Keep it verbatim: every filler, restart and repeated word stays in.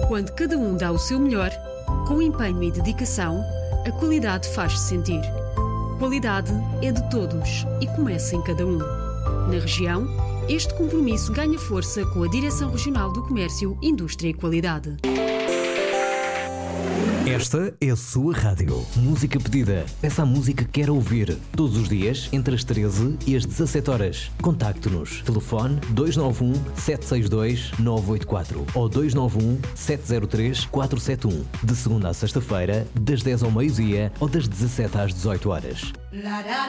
Quando cada um dá o seu melhor, com empenho e dedicação, a qualidade faz-se sentir. Qualidade é de todos e começa em cada um. Na região, este compromisso ganha força com a Direção Regional do Comércio, Indústria e Qualidade. Esta é a sua rádio. Música pedida. Peça a música que quer ouvir. Todos os dias, entre as treze e as dezassete horas. Contacte-nos. Telefone dois nove um, sete seis dois, nove oito quatro ou dois nove um, sete zero três, quatro sete um. De segunda a sexta-feira, das dez ao meio-dia ou das dezassete às dezoito horas.